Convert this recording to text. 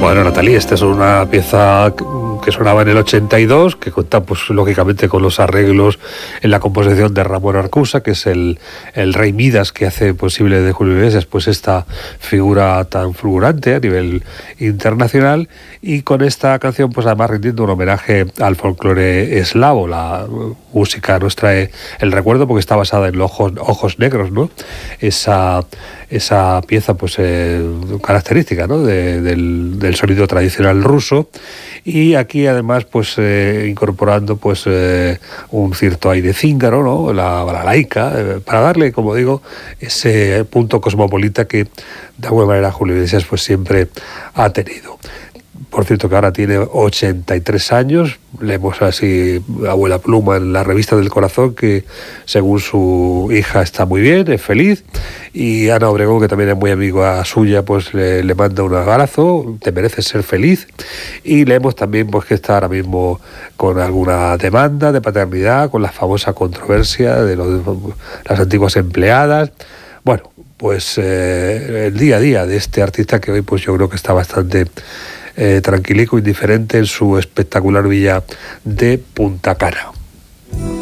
Bueno, Natalie, esta es una pieza que sonaba en el 82, que cuenta, pues, lógicamente con los arreglos en la composición de Ramón Arcusa, que es el rey Midas que hace posible de Julio Iglesias pues esta figura tan fulgurante a nivel internacional, y con esta canción pues además rindiendo un homenaje al folclore eslavo. La música nos trae el recuerdo porque está basada en los ojos negros, ¿no? Esa pieza pues característica, ¿no? del sonido tradicional ruso, y aquí además pues incorporando pues un cierto aire cíngaro, ¿no? La balalaika, para darle, como digo, ese punto cosmopolita que de alguna manera Julio Iglesias pues siempre ha tenido. Por cierto que ahora tiene 83 años, leemos así Abuela Pluma en la revista del Corazón, que según su hija está muy bien, es feliz, y Ana Obregón, que también es muy amiga suya, pues le manda un abrazo, te mereces ser feliz, y leemos también pues que está ahora mismo con alguna demanda de paternidad, con la famosa controversia de las antiguas empleadas. Bueno, pues el día a día de este artista que hoy pues yo creo que está bastante tranquilico, indiferente en su espectacular villa de Punta Cana.